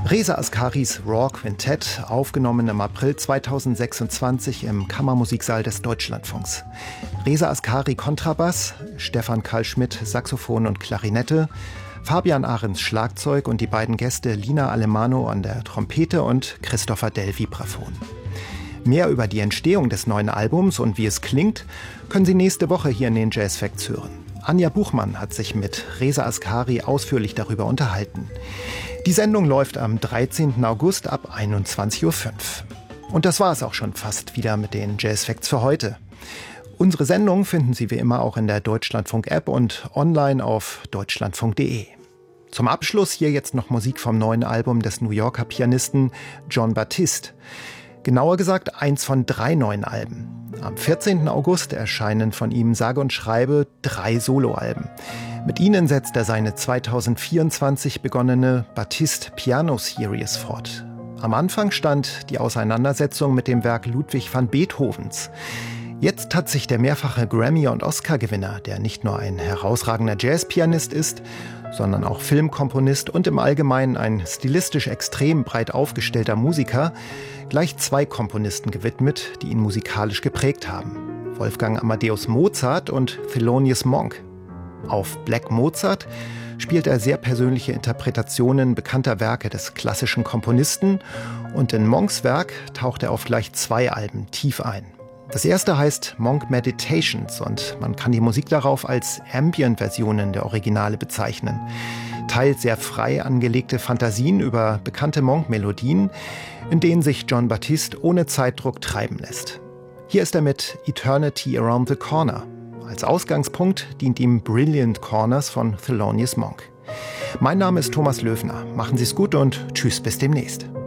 Reza Ascaris Raw Quintett, aufgenommen im April 2026 im Kammermusiksaal des Deutschlandfunks. Reza Ascari Kontrabass, Stefan Karl Schmidt Saxophon und Klarinette, Fabian Ahrens Schlagzeug und die beiden Gäste Lina Alemano an der Trompete und Christopher Dell Vibraphon. Mehr über die Entstehung des neuen Albums und wie es klingt, können Sie nächste Woche hier in den Jazz Facts hören. Anja Buchmann hat sich mit Reza Ascari ausführlich darüber unterhalten. Die Sendung läuft am 13. August ab 21.05 Uhr. Und das war es auch schon fast wieder mit den Jazz Facts für heute. Unsere Sendung finden Sie wie immer auch in der Deutschlandfunk-App und online auf deutschlandfunk.de. Zum Abschluss hier jetzt noch Musik vom neuen Album des New Yorker Pianisten Jon Batiste. Genauer gesagt, eins von 3 neuen Alben. Am 14. August erscheinen von ihm sage und schreibe 3 Soloalben. Mit ihnen setzt er seine 2024 begonnene Batiste Piano Series fort. Am Anfang stand die Auseinandersetzung mit dem Werk Ludwig van Beethovens. Jetzt hat sich der mehrfache Grammy- und Oscar-Gewinner, der nicht nur ein herausragender Jazzpianist ist, sondern auch Filmkomponist und im Allgemeinen ein stilistisch extrem breit aufgestellter Musiker, gleich 2 Komponisten gewidmet, die ihn musikalisch geprägt haben: Wolfgang Amadeus Mozart und Thelonious Monk. Auf Black Mozart spielt er sehr persönliche Interpretationen bekannter Werke des klassischen Komponisten und in Monks Werk taucht er auf gleich 2 Alben tief ein. Das erste heißt Monk Meditations und man kann die Musik darauf als Ambient-Versionen der Originale bezeichnen. Teils sehr frei angelegte Fantasien über bekannte Monk-Melodien, in denen sich Jon Batiste ohne Zeitdruck treiben lässt. Hier ist er mit Eternity Around the Corner. Als Ausgangspunkt dient ihm Brilliant Corners von Thelonious Monk. Mein Name ist Thomas Löfner. Machen Sie es gut und tschüss, bis demnächst.